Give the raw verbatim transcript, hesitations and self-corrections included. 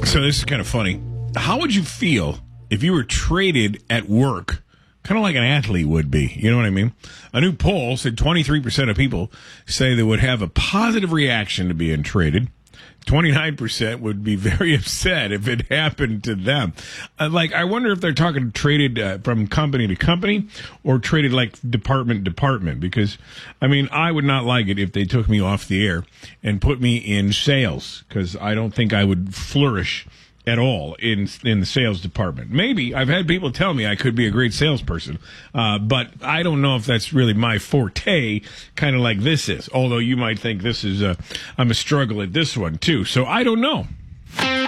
So this is kind of funny. How would you feel if you were traded at work, kind of like an athlete would be? You know what I mean? A new poll said twenty-three percent of people say they would have a positive reaction to being traded. twenty-nine percent would be very upset if it happened to them. Uh, like, I wonder if they're talking traded uh, from company to company or traded like department to department. Because, I mean, I would not like it if they took me off the air and put me in sales, because I don't think I would flourish at all in in the sales department. Maybe I've had people tell me I could be a great salesperson, uh, but I don't know if that's really my forte, kind of like this is. Although you might think this is a, I'm a struggle at this one too. So I don't know.